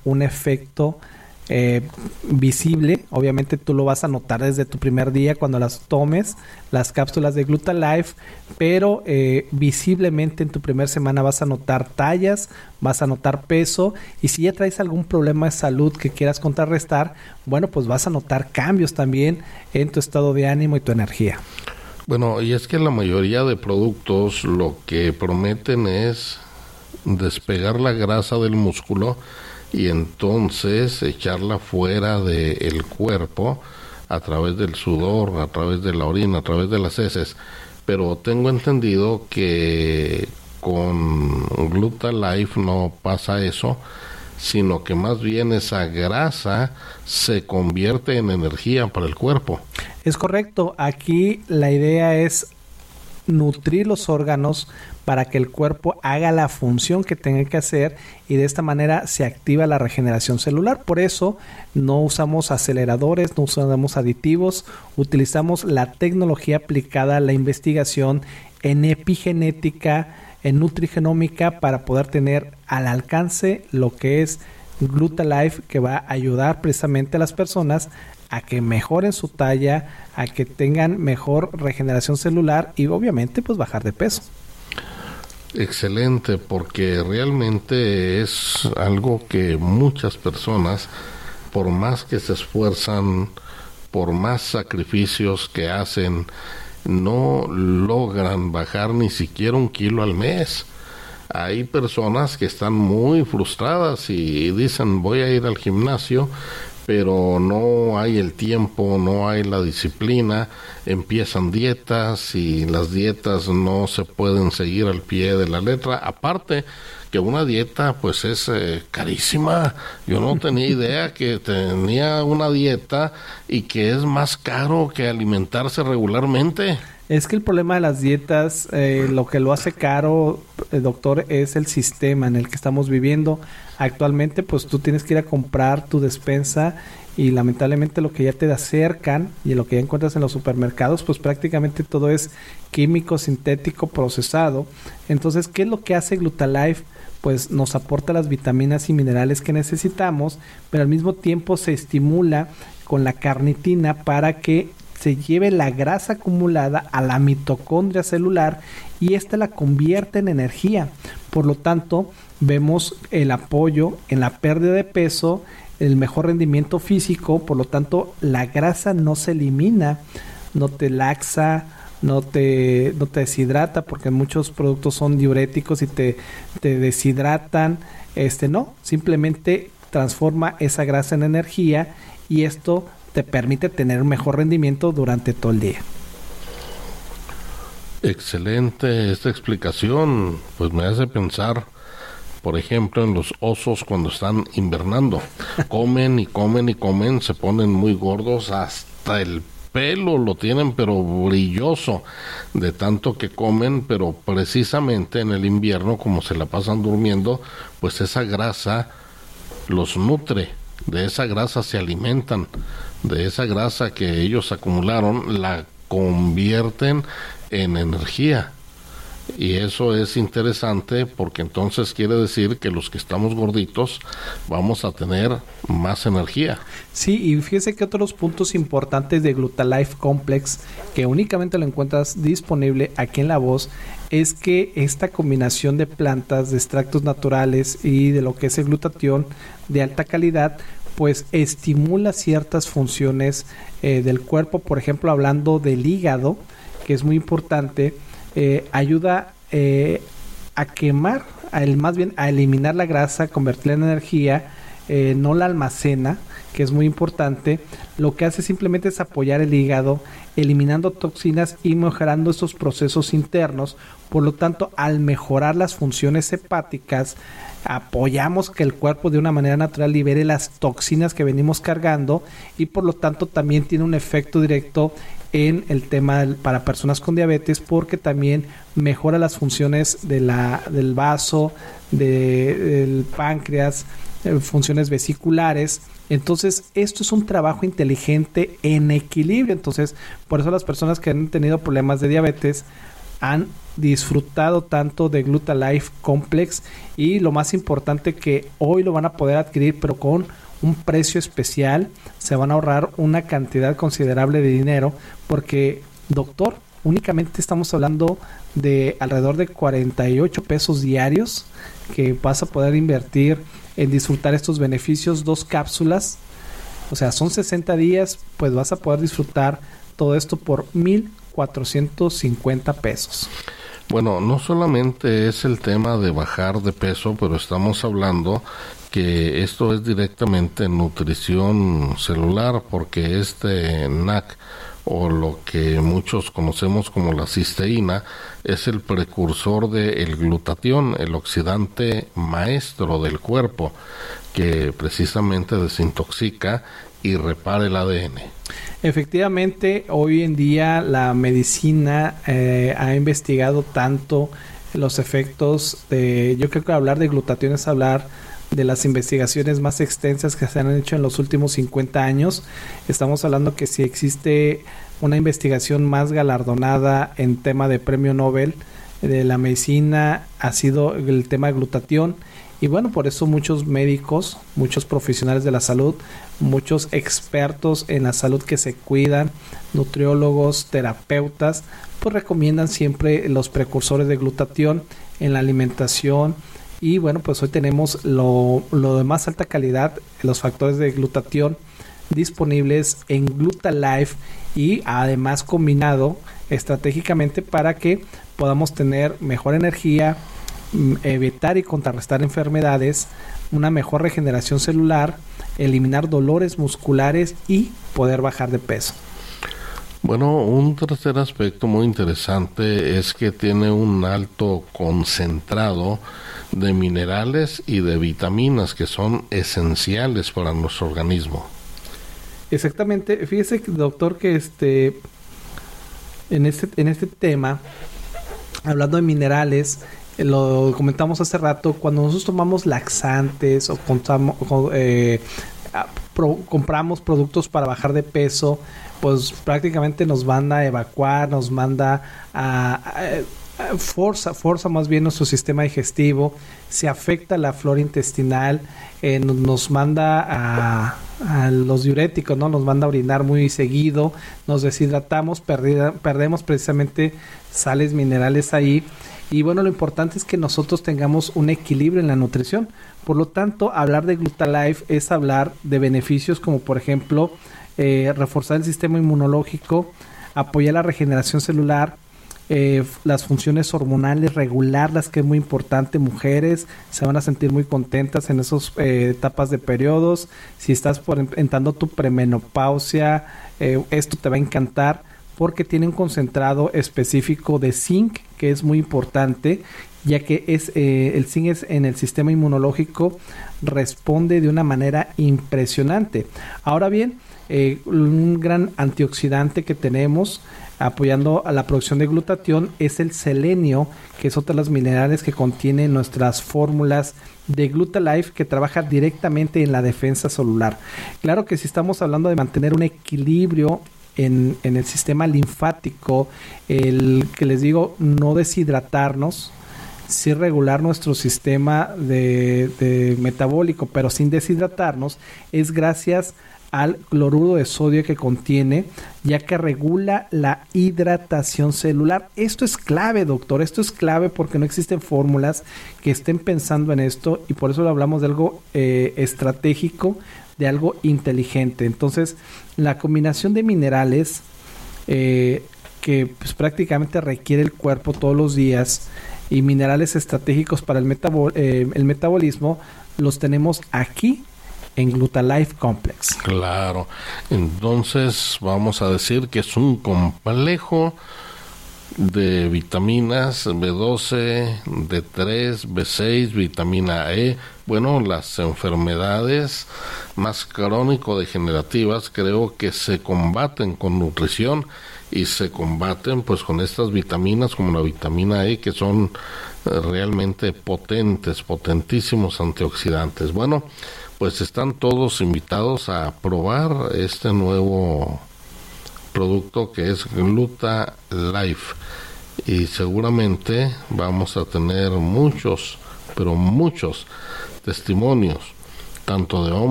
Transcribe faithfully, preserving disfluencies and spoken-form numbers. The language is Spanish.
un efecto Eh, visible. Obviamente tú lo vas a notar desde tu primer día cuando las tomes, las cápsulas de Glutalife, pero eh, visiblemente en tu primera semana vas a notar tallas, vas a notar peso, y si ya traes algún problema de salud que quieras contrarrestar, bueno, pues vas a notar cambios también en tu estado de ánimo y tu energía. Bueno, y es que la mayoría de productos lo que prometen es despegar la grasa del músculo y entonces echarla fuera del cuerpo a través del sudor, a través de la orina, a través de las heces. Pero tengo entendido que con Glutalife no pasa eso, sino que más bien esa grasa se convierte en energía para el cuerpo. Es correcto. Aquí la idea es nutrir los órganos para que el cuerpo haga la función que tenga que hacer, y de esta manera se activa la regeneración celular. Por eso no usamos aceleradores, no usamos aditivos, utilizamos la tecnología aplicada a la investigación en epigenética, en nutrigenómica, para poder tener al alcance lo que es Glutalife, que va a ayudar precisamente a las personas a que mejoren su talla, a que tengan mejor regeneración celular y obviamente pues bajar de peso. Excelente, porque realmente es algo que muchas personas, por más que se esfuerzan, por más sacrificios que hacen, no logran bajar ni siquiera un kilo al mes. Hay personas que están muy frustradas y dicen voy a ir al gimnasio, pero no hay el tiempo, no hay la disciplina, empiezan dietas y las dietas no se pueden seguir al pie de la letra. Aparte que una dieta pues es eh, carísima. Yo no tenía idea que tenía una dieta y que es más caro que alimentarse regularmente. Es que el problema de las dietas, eh, lo que lo hace caro, eh, doctor, es el sistema en el que estamos viviendo. Actualmente, pues tú tienes que ir a comprar tu despensa y lamentablemente lo que ya te acercan y lo que ya encuentras en los supermercados, pues prácticamente todo es químico, sintético, procesado. Entonces, ¿qué es lo que hace Glutalife? Pues nos aporta las vitaminas y minerales que necesitamos, pero al mismo tiempo se estimula con la carnitina para que se lleve la grasa acumulada a la mitocondria celular y ésta la convierte en energía. Por lo tanto, vemos el apoyo en la pérdida de peso, el mejor rendimiento físico. Por lo tanto, la grasa no se elimina, no te laxa, no te, no te deshidrata, porque muchos productos son diuréticos y te, te deshidratan. Este no, simplemente transforma esa grasa en energía y esto te permite tener un mejor rendimiento durante todo el día. Excelente esta explicación, pues me hace pensar, por ejemplo, en los osos cuando están invernando. Comen y comen y comen, se ponen muy gordos, hasta el pelo lo tienen pero brilloso de tanto que comen, pero precisamente en el invierno, como se la pasan durmiendo, pues esa grasa los nutre, de esa grasa se alimentan, de esa grasa que ellos acumularon la convierten en energía. Y eso es interesante porque entonces quiere decir que los que estamos gorditos vamos a tener más energía. Sí, y fíjese que otros puntos importantes de Glutalife Complex, que únicamente lo encuentras disponible aquí en La Voz, es que esta combinación de plantas, de extractos naturales y de lo que es el glutatión de alta calidad, pues estimula ciertas funciones eh, del cuerpo. Por ejemplo, hablando del hígado, que es muy importante, eh, ayuda eh, a quemar, a el, más bien a eliminar la grasa, convertirla en energía, eh, no la almacena, que es muy importante. Lo que hace simplemente es apoyar el hígado, eliminando toxinas y mejorando estos procesos internos. Por lo tanto, al mejorar las funciones hepáticas, apoyamos que el cuerpo de una manera natural libere las toxinas que venimos cargando y por lo tanto también tiene un efecto directo en el tema del, para personas con diabetes, porque también mejora las funciones de la, del vaso, de, del páncreas, eh, funciones vesiculares. Entonces, esto es un trabajo inteligente en equilibrio. Entonces, por eso las personas que han tenido problemas de diabetes, han disfrutado tanto de Glutalife Complex, y lo más importante que hoy lo van a poder adquirir pero con un precio especial. Se van a ahorrar una cantidad considerable de dinero porque, doctor, únicamente estamos hablando de alrededor de cuarenta y ocho pesos diarios que vas a poder invertir en disfrutar estos beneficios. Dos cápsulas, o sea, son sesenta días, pues vas a poder disfrutar todo esto por mil cuatrocientos cincuenta pesos. Bueno, no solamente es el tema de bajar de peso, pero estamos hablando que esto es directamente nutrición celular, porque este N A C, o lo que muchos conocemos como la cisteína, es el precursor del glutatión, el oxidante maestro del cuerpo, que precisamente desintoxica y repara el A D N. Efectivamente, hoy en día la medicina eh, ha investigado tanto los efectos de, yo creo que hablar de glutatión es hablar de las investigaciones más extensas que se han hecho en los últimos cincuenta años. Estamos hablando que si existe una investigación más galardonada en tema de premio Nobel de la medicina, ha sido el tema de glutatión. Y bueno, por eso muchos médicos, muchos profesionales de la salud, muchos expertos en la salud que se cuidan, nutriólogos, terapeutas, pues recomiendan siempre los precursores de glutatión en la alimentación. Y bueno, pues hoy tenemos lo, lo de más alta calidad, los factores de glutatión disponibles en Glutalife, y además combinado estratégicamente para que podamos tener mejor energía, evitar y contrarrestar enfermedades, una mejor regeneración celular, eliminar dolores musculares y poder bajar de peso. Bueno, un tercer aspecto muy interesante es que tiene un alto concentrado de minerales y de vitaminas que son esenciales para nuestro organismo. Exactamente. Fíjese, doctor, que este en este en este tema, hablando de minerales, lo comentamos hace rato, cuando nosotros tomamos laxantes o contamos, eh, pro, compramos productos para bajar de peso, pues prácticamente nos manda a evacuar, nos manda a, a, a forza, forza más bien nuestro sistema digestivo, se afecta la flora intestinal, eh, nos, nos manda a, a los diuréticos, ¿no? Nos manda a orinar muy seguido, nos deshidratamos, perdida, perdemos precisamente sales minerales ahí. Y bueno, lo importante es que nosotros tengamos un equilibrio en la nutrición. Por lo tanto, hablar de Glutalife es hablar de beneficios como, por ejemplo, eh, reforzar el sistema inmunológico, apoyar la regeneración celular, eh, las funciones hormonales, regularlas, que es muy importante. Mujeres se van a sentir muy contentas en esas eh, etapas de periodos. Si estás por entrando tu premenopausia, eh, esto te va a encantar, porque tiene un concentrado específico de zinc, que es muy importante, ya que es eh, el zinc es en el sistema inmunológico, responde de una manera impresionante. Ahora bien, eh, un gran antioxidante que tenemos apoyando a la producción de glutatión es el selenio, que es otro de los minerales que contienen nuestras fórmulas de Glutalife, que trabaja directamente en la defensa celular. Claro que si estamos hablando de mantener un equilibrio En, en el sistema linfático, el que les digo, no deshidratarnos, sí regular nuestro sistema de, de metabólico, pero sin deshidratarnos, es gracias al cloruro de sodio que contiene, ya que regula la hidratación celular. Esto es clave, doctor, esto es clave porque no existen fórmulas que estén pensando en esto, y por eso lo hablamos de algo eh, estratégico, de algo inteligente. Entonces, la combinación de minerales eh, que pues, prácticamente requiere el cuerpo todos los días, y minerales estratégicos para el, metabol eh, el metabolismo, los tenemos aquí en Glutalife Complex. Claro, entonces vamos a decir que es un complejo de vitaminas B doce, D tres, B seis, vitamina E. Bueno, las enfermedades más crónico-degenerativas creo que se combaten con nutrición, y se combaten pues con estas vitaminas como la vitamina E, que son eh, realmente potentes, potentísimos antioxidantes. Bueno, pues están todos invitados a probar este nuevo producto que es Glutalife. y seguramente vamos a tener muchos, pero muchos testimonios, tanto de hombres